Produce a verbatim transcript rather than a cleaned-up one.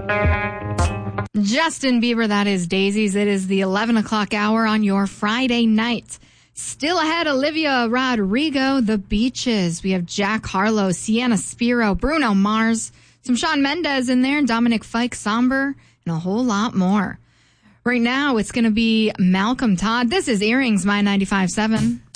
Justin Bieber, that is Daisies. It is the eleven o'clock hour on your Friday night. Still ahead, Olivia Rodrigo, The Beaches. We have Jack Harlow, Sienna Spiro, Bruno Mars, some Shawn Mendes in there, Dominic Fike, Somber, and a whole lot more. Right now, it's going to be Malcolm Todd. This is Earrings, My ninety-five point seven.